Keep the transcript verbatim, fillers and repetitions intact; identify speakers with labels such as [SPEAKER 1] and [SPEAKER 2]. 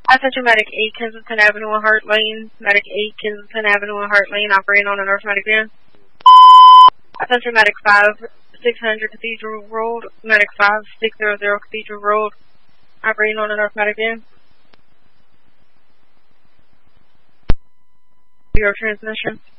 [SPEAKER 1] I sent you Medic eight, Kensington Avenue and Hart Lane. Medic eight, Kensington Avenue and Hart Lane, operating on an Earth Medic van. I sent you Medic five, six hundred Cathedral Road. Medic five, six hundred Cathedral Road, operating on an Earth Medic van. Your transmission.